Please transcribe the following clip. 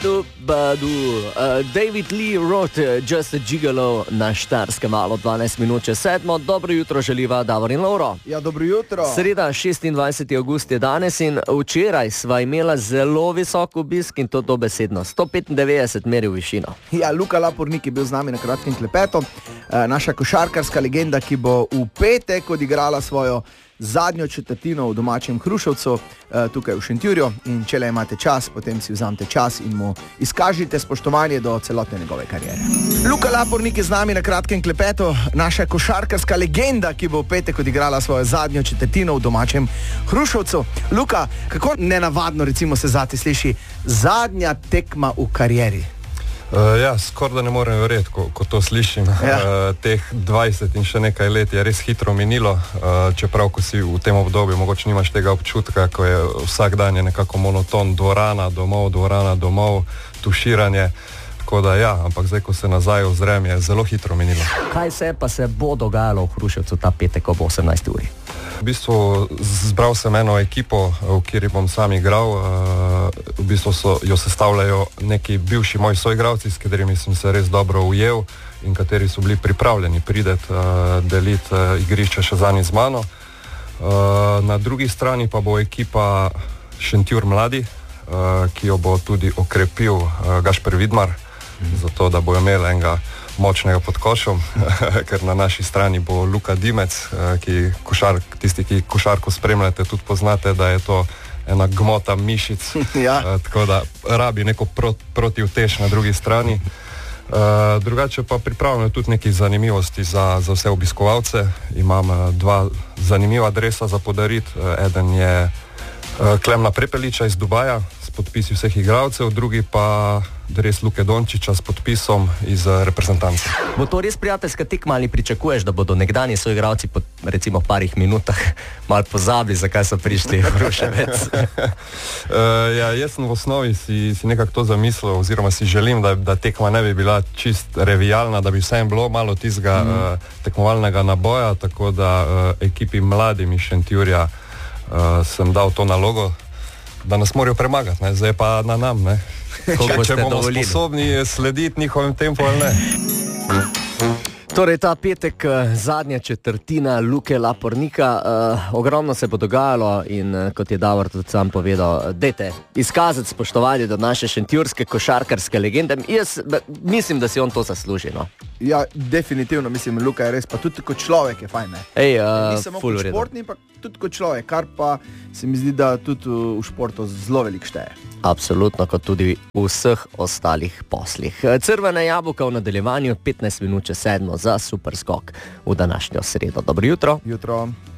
David Lee Roth, Just a Gigolo na Štajerskem valu, 12 minut čez 7. Dobro jutro želiva Davor in Lovro. Ja, dobro jutro. Sreda, 26. avgust je danes in včeraj sva imela zelo visok obisk in to dobesedno. 195 meril višino. Ja, Luka Lapornik je bil z nami na kratkem klepetu. Naša košarkarska legenda, ki bo v petek odigrala svojo zadnjo četrtino v domačem Hruševcu, tukaj v Šentjurju, in če le imate čas, potem si vzamete čas in mu izkažite spoštovanje do celotne njegove kariere. Luka Lapornik je z nami na kratkem klepetu, naša košarkarska legenda, ki bo v petek odigrala svojo zadnjo četrtino v domačem Hruševcu. Luka, kako nenavadno recimo se zate sliši zadnja tekma v karieri? Ja, skoraj da ne morem verjeti, ko to slišim. Ja. Teh 20 in še nekaj let je res hitro minilo, čeprav ko si v tem obdobju mogoče nimaš tega občutka, ko je vsak dan je nekako monoton, dvorana domov, tuširanje. Tako da ja, ampak zdaj, ko se nazaj ozrem, je zelo hitro minilo. Kaj se bo dogajalo v Hruševcu ta petek ob 18. uri? V bistvu zbral sem eno ekipo, v kateri bom sam igral. V bistvu jo sestavljajo neki bivši moji soigralci, s katerimi sem se res dobro ujel in kateri so bili pripravljeni prideti, deliti igrišče še zadnji z mano. Na drugi strani pa bo ekipa Šentjur mladi, ki jo bo tudi okrepil Gašper Vidmar, zato da bo imel enega močnega pod košom, ker na naši strani bo Luka Dimec, tisti, ki košarko spremljate, tudi poznate, da je to ena gmota mišic, ja. Tako da rabi neko protivtež na drugi strani. Drugače pa pripravljamo tudi nekaj zanimivosti za vse obiskovalce. Imam dva zanimiva dresa za podariti. Eden je Klemna Prepeliča iz Dubaja s podpisi vseh igralcev, drugi pa dres Luke Dončića s podpisom iz reprezentance. Bo to res prijateljska tekma ali pričakuješ, da bodo nekdanji soigralci po recimo parih minutah malo pozabili, zakaj so prišli v Hruševec? Ja, jaz sem v osnovi si nekako to zamislil, oziroma si želim, da tekma ne bi bila čist revijalna, da bi vsem bilo malo tistega tekmovalnega naboja, tako da ekipi mladim iz Šentjurja sem dal to nalogo, da nas morajo premagati, ne? Zdaj pa na nam, ne? Če bomo sposobni slediti njihovim tempu ali ne. Torej, ta petek, zadnja četrtina Luke Lapornika, ogromno se bo dogajalo in kot je Davor tudi sam povedal, dajte izkazati spoštovanje do naše šentjurske košarkarske legende. Jaz mislim, da si on to zasluži, no. Ja, definitivno, mislim, Luka je res, pa tudi kot človek je fajn, ne. Ni samo kot športni, pa tudi kot človek, kar pa se mi zdi, da tudi v športu zelo veliko šteje. Absolutno, kot tudi v vseh ostalih poslih. Crvena jabolka v nadaljevanju, 15 minut čez 7 za super skok v današnjo sredo. Dobro jutro. Jutro.